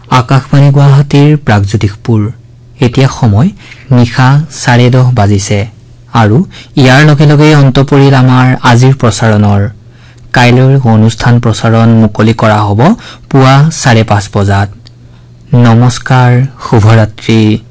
আকাশবাণী গুৱাহাটীৰ প্ৰাগজ্যোতিষপুৰ এতিয়া সময় নিশা 10:30 বাজিছে আৰু ইয়াৰ লগে লগে অন্ত পৰিল আমাৰ আজিৰ প্ৰচাৰণৰ কাইলৈৰ অনুষ্ঠান প্ৰচাৰণ মুকলি কৰা হ'ব পুৱা 5:30 বজাত নমস্কাৰ শুভৰাত্ৰি।